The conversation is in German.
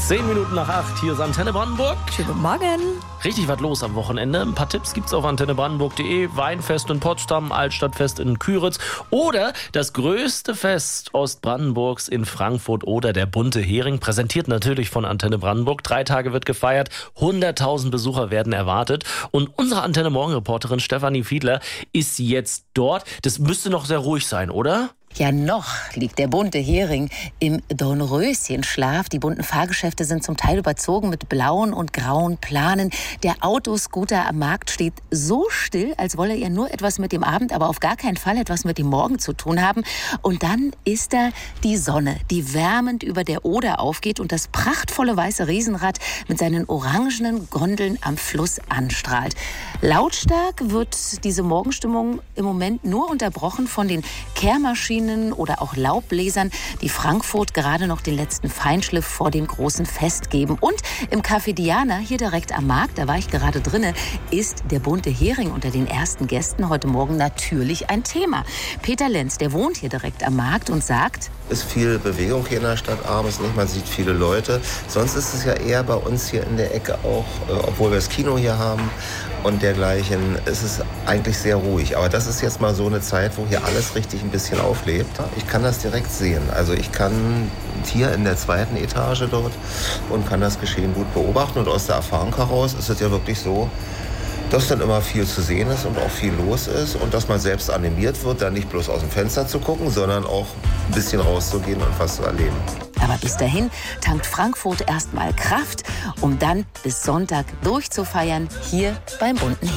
10 Minuten nach 8, hier ist Antenne Brandenburg. Schönen guten Morgen. Richtig was los am Wochenende. Ein paar Tipps gibt's auf antennebrandenburg.de. Weinfest in Potsdam, Altstadtfest in Küritz oder das größte Fest Ostbrandenburgs in Frankfurt oder der bunte Hering, präsentiert natürlich von Antenne Brandenburg. 3 Tage wird gefeiert, 100.000 Besucher werden erwartet und unsere Antenne Morgen-Reporterin Stefanie Fiedler ist jetzt dort. Das müsste noch sehr ruhig sein, oder? Ja, noch liegt der bunte Hering im Dornröschenschlaf. Die bunten Fahrgeschäfte sind zum Teil überzogen mit blauen und grauen Planen. Der Autoscooter am Markt steht so still, als wolle er nur etwas mit dem Abend, aber auf gar keinen Fall etwas mit dem Morgen zu tun haben. Und dann ist da die Sonne, die wärmend über der Oder aufgeht und das prachtvolle weiße Riesenrad mit seinen orangenen Gondeln am Fluss anstrahlt. Lautstark wird diese Morgenstimmung im Moment nur unterbrochen von den Kehrmaschinen oder auch Laubbläsern, die Frankfurt gerade noch den letzten Feinschliff vor dem großen Fest geben. Und im Café Diana, hier direkt am Markt, da war ich gerade drinne, ist der bunte Hering unter den ersten Gästen heute Morgen natürlich ein Thema. Peter Lenz, der wohnt hier direkt am Markt und sagt: Es ist viel Bewegung hier in der Stadt abends, nicht? Man sieht viele Leute. Sonst ist es ja eher bei uns hier in der Ecke auch, obwohl wir das Kino hier haben und dergleichen, ist es eigentlich sehr ruhig. Aber das ist jetzt mal so eine Zeit, wo hier alles richtig ein bisschen auflebt. Ich kann das direkt sehen. Also ich kann hier in der 2. Etage dort und kann das Geschehen gut beobachten. Und aus der Erfahrung heraus ist es ja wirklich so, dass dann immer viel zu sehen ist und auch viel los ist und dass man selbst animiert wird, dann nicht bloß aus dem Fenster zu gucken, sondern auch ein bisschen rauszugehen und was zu erleben. Aber bis dahin tankt Frankfurt erstmal Kraft, um dann bis Sonntag durchzufeiern hier beim bunten Hering.